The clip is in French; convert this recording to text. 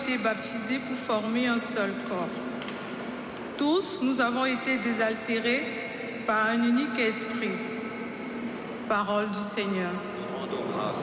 été baptisés pour former un seul corps. Tous, nous avons été désaltérés par un unique esprit. Parole du Seigneur.